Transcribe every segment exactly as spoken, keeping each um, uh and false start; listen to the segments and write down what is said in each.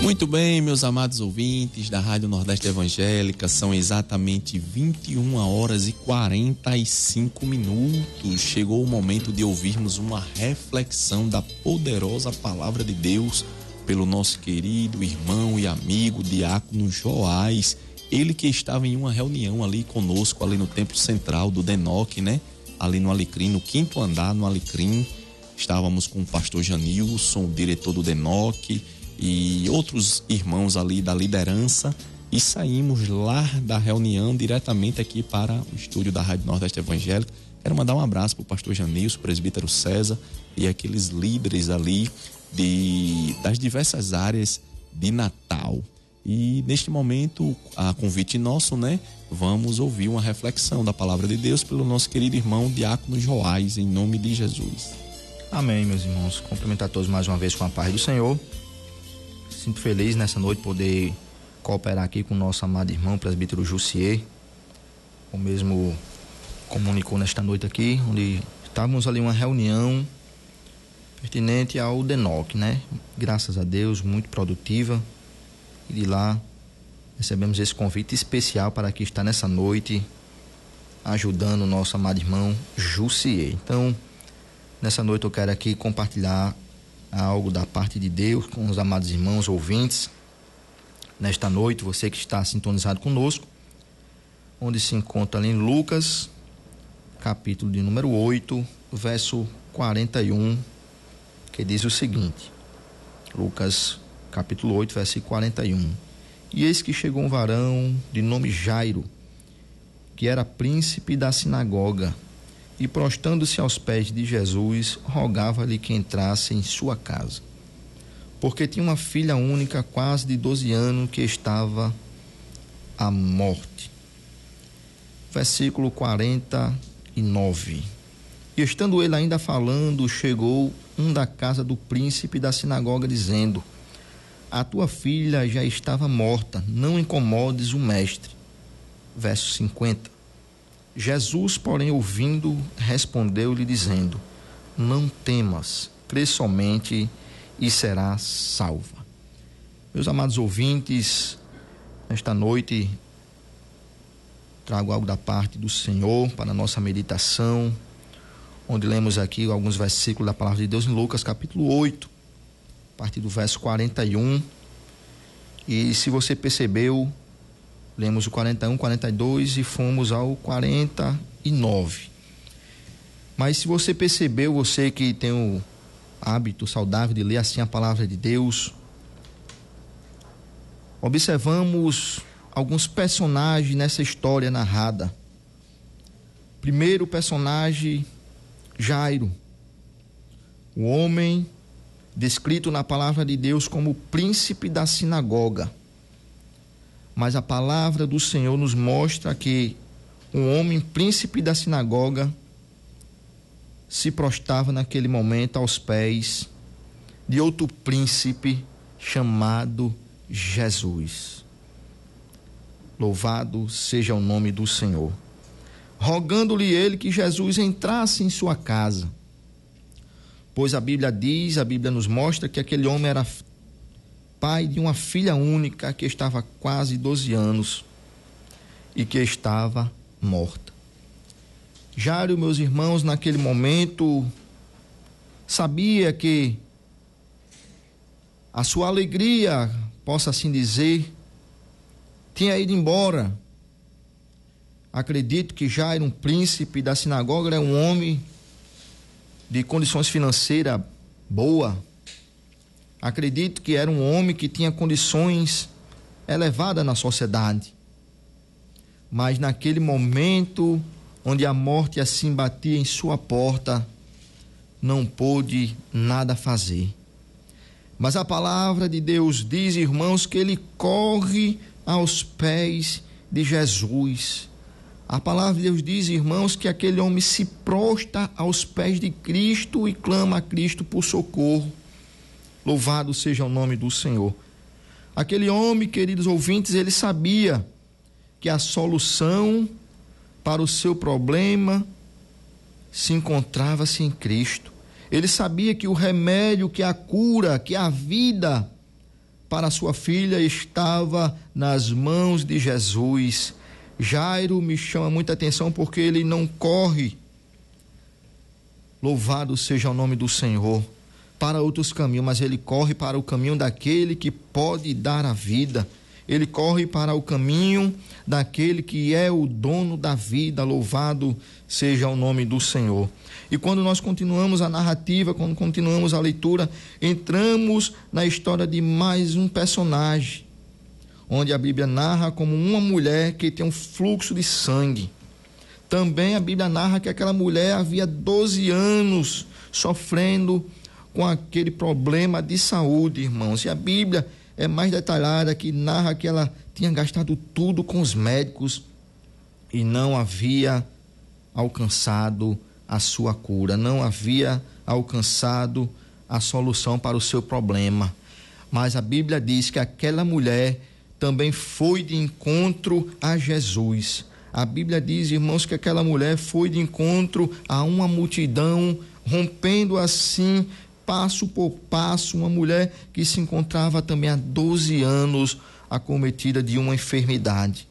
Muito bem, meus amados ouvintes da Rádio Nordeste Evangélica, são exatamente vinte e uma horas e quarenta e cinco minutos. Chegou o momento de ouvirmos uma reflexão da poderosa palavra de Deus pelo nosso querido irmão e amigo Diácono Joás. Ele que estava em uma reunião ali conosco, ali no Templo Central do Denoque, né? Ali no Alecrim, no quinto andar no Alecrim. Estávamos com o pastor Janilson, o diretor do Denoque, e outros irmãos ali da liderança, e saímos lá da reunião diretamente aqui para o estúdio da Rádio Nordeste Evangélica. Quero mandar um abraço para o pastor Janilson, o presbítero César e aqueles líderes ali de, das diversas áreas de Natal. E neste momento, a convite nosso, né, vamos ouvir uma reflexão da palavra de Deus pelo nosso querido irmão Diácono Joás, em nome de Jesus. Amém, meus irmãos. Cumprimentar todos mais uma vez com a paz do Senhor. Sinto feliz nessa noite poder cooperar aqui com o nosso amado irmão, presbítero Jussier. O mesmo comunicou nesta noite aqui, onde estávamos ali em uma reunião pertinente ao Denoque, né? Graças a Deus, muito produtiva. E de lá recebemos esse convite especial para que está nessa noite ajudando o nosso amado irmão Jussier. Então, nessa noite eu quero aqui compartilhar algo da parte de Deus com os amados irmãos ouvintes. Nesta noite, você que está sintonizado conosco, onde se encontra ali em Lucas, capítulo de número oito, verso quarenta e um, que diz o seguinte: Lucas, capítulo oito, verso quarenta e um. E eis que chegou um varão de nome Jairo, que era príncipe da sinagoga, e prostrando-se aos pés de Jesus, rogava-lhe que entrasse em sua casa, porque tinha uma filha única, quase de doze anos, que estava à morte. Versículo quarenta e nove. E estando ele ainda falando, chegou um da casa do príncipe da sinagoga, dizendo: a tua filha já estava morta, não incomodes o mestre. Verso cinquenta. Jesus, porém, ouvindo, respondeu-lhe dizendo: não temas, crê somente e serás salva. Meus amados ouvintes, nesta noite trago algo da parte do Senhor para a nossa meditação, onde lemos aqui alguns versículos da palavra de Deus em Lucas capítulo oito, a partir do verso quarenta e um. E se você percebeu, lemos o quarenta e um, quarenta e dois e fomos ao quarenta e nove. Mas se você percebeu, você que tem o hábito saudável de ler assim a palavra de Deus, observamos alguns personagens nessa história narrada. Primeiro personagem, Jairo, o homem descrito na palavra de Deus como príncipe da sinagoga. Mas a palavra do Senhor nos mostra que um homem príncipe da sinagoga se prostrava naquele momento aos pés de outro príncipe chamado Jesus. Louvado seja o nome do Senhor. Rogando-lhe ele que Jesus entrasse em sua casa. Pois a Bíblia diz, a Bíblia nos mostra que aquele homem era pai de uma filha única que estava quase doze anos e que estava morta. Jairo, meus irmãos, naquele momento sabia que a sua alegria, possa assim dizer, tinha ido embora. Acredito que Jairo, um príncipe da sinagoga, era um homem de condições financeiras boas. Acredito que era um homem que tinha condições elevadas na sociedade. Mas naquele momento onde a morte assim batia em sua porta, não pôde nada fazer. Mas a palavra de Deus diz, irmãos, que ele corre aos pés de Jesus. A palavra de Deus diz, irmãos, que aquele homem se prostra aos pés de Cristo e clama a Cristo por socorro. Louvado seja o nome do Senhor. Aquele homem, queridos ouvintes, ele sabia que a solução para o seu problema se encontrava-se em Cristo. Ele sabia que o remédio, que a cura, que a vida para sua filha estava nas mãos de Jesus. Jairo me chama muita atenção porque ele não corre, louvado seja o nome do Senhor, para outros caminhos, mas ele corre para o caminho daquele que pode dar a vida. Ele corre para o caminho daquele que é o dono da vida. Louvado seja o nome do Senhor. E quando nós continuamos a narrativa, quando continuamos a leitura, entramos na história de mais um personagem, onde a Bíblia narra como uma mulher que tem um fluxo de sangue. Também a Bíblia narra que aquela mulher havia doze anos sofrendo com aquele problema de saúde, irmãos. E a Bíblia é mais detalhada, que narra que ela tinha gastado tudo com os médicos e não havia alcançado a sua cura, não havia alcançado a solução para o seu problema. Mas a Bíblia diz que aquela mulher também foi de encontro a Jesus. A Bíblia diz, irmãos, que aquela mulher foi de encontro a uma multidão, rompendo assim passo por passo, uma mulher que se encontrava também há doze anos acometida de uma enfermidade.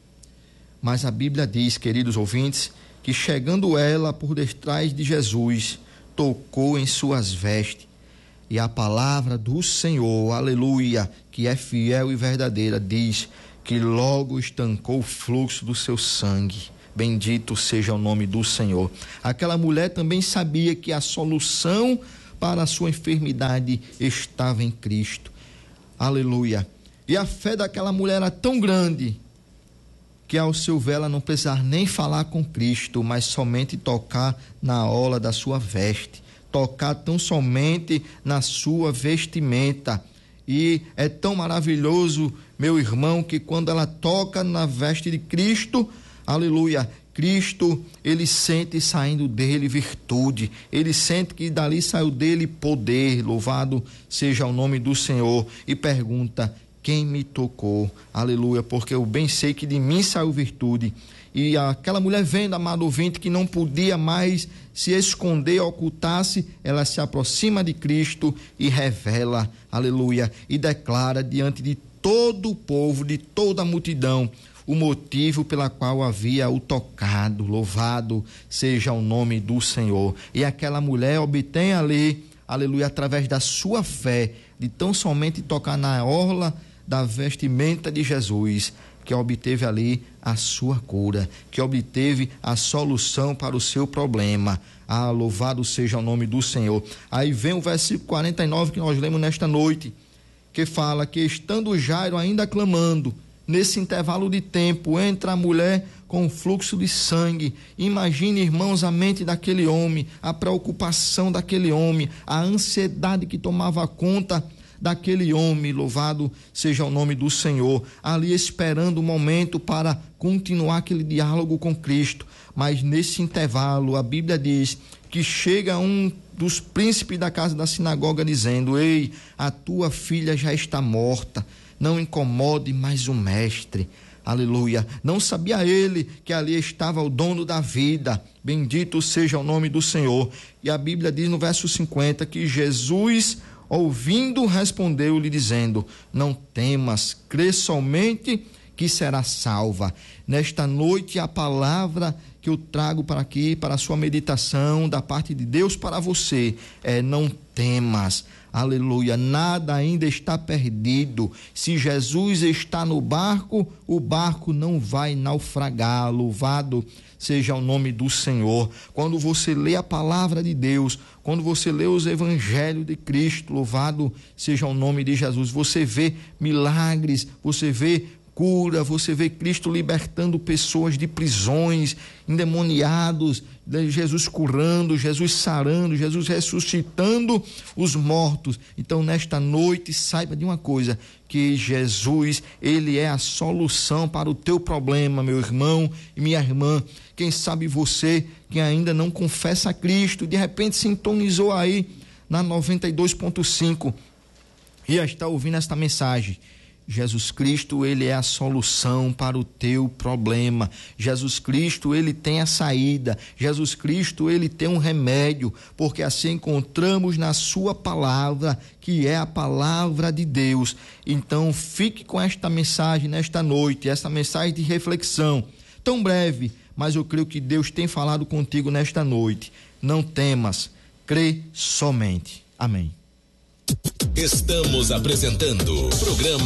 Mas a Bíblia diz, queridos ouvintes, que chegando ela por detrás de Jesus, tocou em suas vestes, e a palavra do Senhor, aleluia, que é fiel e verdadeira, diz que logo estancou o fluxo do seu sangue. Bendito seja o nome do Senhor. Aquela mulher também sabia que a solução para a sua enfermidade estava em Cristo. Aleluia. E a fé daquela mulher era tão grande que ao seu ver ela não precisar nem falar com Cristo, mas somente tocar na orla da sua veste, tocar tão somente na sua vestimenta. E é tão maravilhoso, meu irmão, que quando ela toca na veste de Cristo, aleluia, Cristo, ele sente saindo dele virtude, ele sente que dali saiu dele poder. Louvado seja o nome do Senhor. E pergunta: quem me tocou? Aleluia, porque eu bem sei que de mim saiu virtude. E aquela mulher, vendo, amado ouvinte, que não podia mais se esconder, ocultar-se, ela se aproxima de Cristo e revela, aleluia, e declara diante de todo o povo, de toda a multidão, o motivo pela qual havia o tocado. Louvado seja o nome do Senhor. E aquela mulher obtém ali, aleluia, através da sua fé, de tão somente tocar na orla da vestimenta de Jesus, que obteve ali a sua cura, que obteve a solução para o seu problema. Ah, louvado seja o nome do Senhor. Aí vem o versículo quarenta e nove que nós lemos nesta noite, que fala que estando Jairo ainda clamando, nesse intervalo de tempo, entra a mulher com fluxo de sangue. Imagine, irmãos, a mente daquele homem, a preocupação daquele homem, a ansiedade que tomava conta daquele homem. Louvado seja o nome do Senhor, ali esperando o momento para continuar aquele diálogo com Cristo. Mas nesse intervalo, a Bíblia diz que chega um dos príncipes da casa da sinagoga dizendo: ei, a tua filha já está morta, não incomode mais o mestre. Aleluia. Não sabia ele que ali estava o dono da vida. Bendito seja o nome do Senhor. E a Bíblia diz no verso cinquenta que Jesus, ouvindo, respondeu-lhe dizendo: não temas, crê somente que será salva. Nesta noite, a palavra que eu trago para aqui, para a sua meditação da parte de Deus para você, é: não temas. Aleluia, nada ainda está perdido. Se Jesus está no barco, o barco não vai naufragar. Louvado seja o nome do Senhor. Quando você lê a palavra de Deus, quando você lê os evangelhos de Cristo, louvado seja o nome de Jesus, você vê milagres, você vê cura, você vê Cristo libertando pessoas de prisões, endemoniados, Jesus curando, Jesus sarando, Jesus ressuscitando os mortos. Então, nesta noite, saiba de uma coisa, que Jesus, ele é a solução para o teu problema, meu irmão e minha irmã. Quem sabe você que ainda não confessa a Cristo, de repente sintonizou aí na noventa e dois ponto cinco e já está ouvindo esta mensagem. Jesus Cristo, ele é a solução para o teu problema. Jesus Cristo, ele tem a saída. Jesus Cristo, ele tem um remédio, porque assim encontramos na sua palavra, que é a palavra de Deus. Então, fique com esta mensagem nesta noite, essa mensagem de reflexão, tão breve, mas eu creio que Deus tem falado contigo nesta noite. Não temas, crê somente. Amém. Estamos apresentando o programa